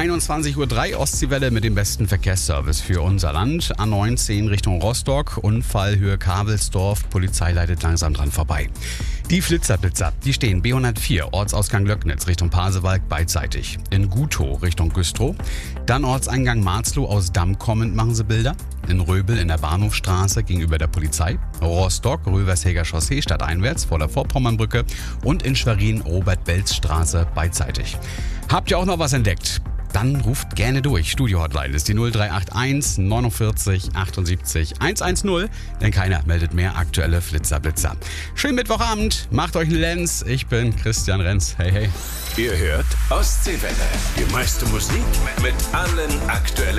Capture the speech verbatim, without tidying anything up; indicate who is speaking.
Speaker 1: einundzwanzig Uhr drei Ostseewelle mit dem besten Verkehrsservice für unser Land. A neunzehn Richtung Rostock, Unfall Höhe Kabelsdorf, Polizei leitet langsam dran vorbei. Die Flitzerblitzer, die stehen B hundertvier, Ortsausgang Löcknitz Richtung Pasewalk beidseitig. In Gutow Richtung Güstrow. Dann Ortseingang Marzloh aus Damm kommend machen sie Bilder. In Röbel in der Bahnhofstraße gegenüber der Polizei. Rostock, Rövershäger Chaussee stadteinwärts vor der Vorpommernbrücke. Und in Schwerin Robert-Belz-Straße beidseitig. Habt ihr auch noch was entdeckt? Dann ruft gerne durch. Studio-Hotline ist die null drei acht eins neunundvierzig achtundsiebzig hundertzehn, denn keiner meldet mehr aktuelle Flitzerblitzer. Schönen Mittwochabend, macht euch einen Lenz. Ich bin Christian Renz. Hey, hey.
Speaker 2: Ihr hört Ostseewelle. Die meiste Musik mit allen aktuellen